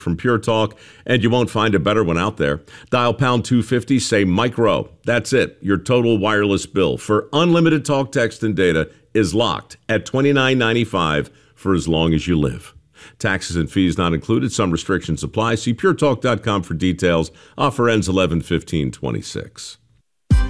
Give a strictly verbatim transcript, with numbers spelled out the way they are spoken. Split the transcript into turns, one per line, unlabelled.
from Pure Talk, and you won't find a better one out there. Dial pound two fifty, say micro. That's it. Your total wireless bill for unlimited talk, text, and data is locked at twenty-nine ninety-five for as long as you live. Taxes and fees not included. Some restrictions apply. See pure talk dot com for details. Offer ends eleven fifteen twenty-six.